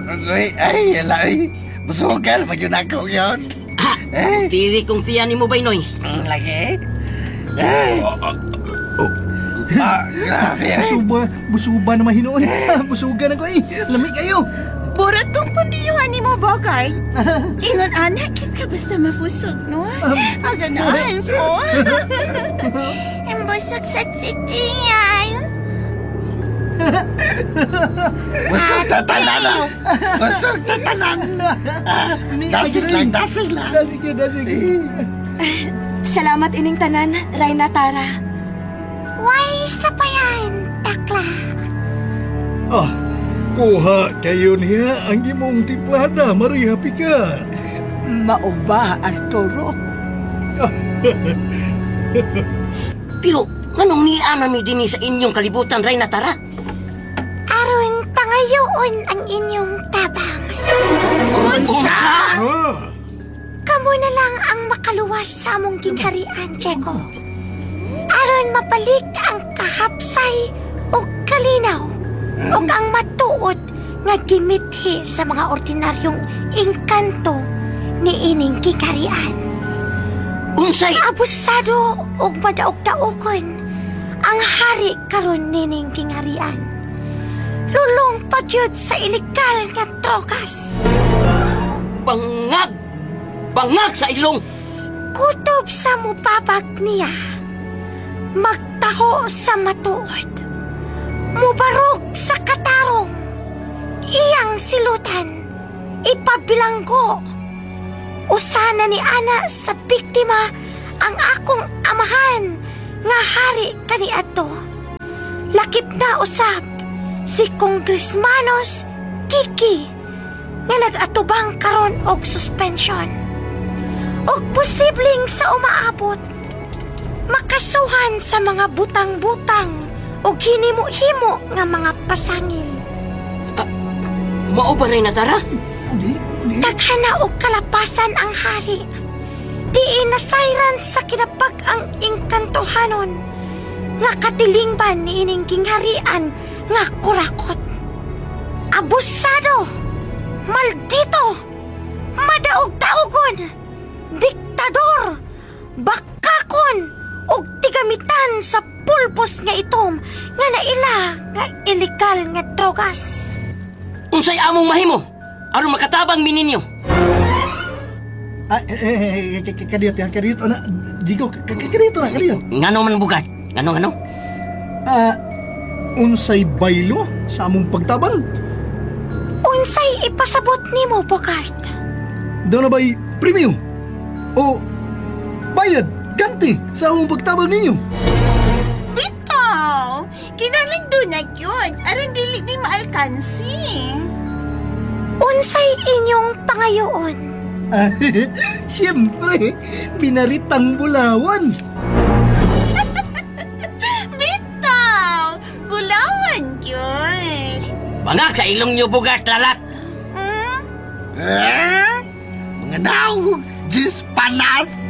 Ay, alay. Busugan, magyun ako yun. Tiri kong tiyan ni mo, Baynoy. Lagi? Ay. Grabe. Busuba na mahinoon. Busugan ako Lamig kayo. Burot kong pandiyuhan ni mo, Bogart. Ingon, anak, kit ka basta mapusog, no? Aganaan ko. Imbusog sa tsitsiyan. Busog tatanan na. Busog tatanan. Dasig lang. Dasig. Salamat ining tanan, Rayna Tara. Why, sa pa yan, takla. Kuha kayo niya ang imong timplada, Maria Pica. Mao ba, Arturo? Pero, anong niya nami din sa inyong kalibutan, Rayna Tara? Aron pangayoon ang inyong tabang. Unsa? Kamu na lang ang makaluwas sa among gingharian, Diego. Aron mapalik ang kahapsay o kalinaw o ang matuod nga gimithi sa mga ordinaryong engkanto ni ining gingharian. Unsay? Abusado o madaog-daogon ang hari karon nining gingharian. Lulong pagyud sa ilegal nga trokas. Bangag! Bangag sa ilong! Kutob sa mubabag niya. Magtaho sa matuod. Mubarog sa katarong. Iyang silutan. Ipabilanggo. Usana ni ana sa biktima ang akong amahan nga hari kaniadto. Lakip na usab si Congressmanos Kiki nga nag-atubang karon og suspension. Og posibleng sa umaabot makasuhan sa mga butang-butang o hinimo-himo nga mga pasangil. Mao ba, Rayna Tara? Daghana og kalapasan ang hari. Diin nasayran sa kinapag ang engkantohanon nga katilingban ni ining gingharian nga kurakot. Abusado, maldito, madaog-daogon, diktador, bakakon, og tigamitan sa pulpos nga itom nga naila nga ilegal nga drogas. Unsay among mahimo? Aron makatabang mininyo. Kadito na. Digo, kadito na, kadito. Ngano man bugat? Ngano? Unsay baylo sa among pagtabang? Unsay ipasabot nimo, Bogart? Daw na ba'y premium? O bayad, ganti sa among pagtabang ninyo? Bitaw! Kinaling doon na yun. Aron dili ni maalkansi. Unsay inyong pangayoon? Siyempre, binaritang bulawan. Bitaw! Bulawan yun. Bangag sa ilong nyo, bugat, lalat! Mga naong, Diyos panas.